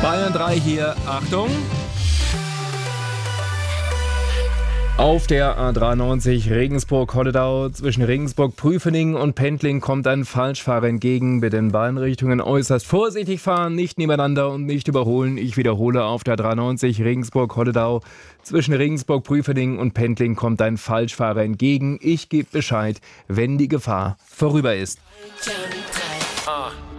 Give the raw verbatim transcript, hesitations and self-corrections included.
Bayern drei hier, Achtung. Auf der A dreiundneunzig Regensburg-Holledau zwischen Regensburg-Prüfening und Pendling kommt ein Falschfahrer entgegen. Bitte in beiden Richtungen äußerst vorsichtig fahren, nicht nebeneinander und nicht überholen. Ich wiederhole, auf der dreiundneunzig Regensburg-Holledau zwischen Regensburg-Prüfening und Pendling kommt ein Falschfahrer entgegen. Ich gebe Bescheid, wenn die Gefahr vorüber ist. A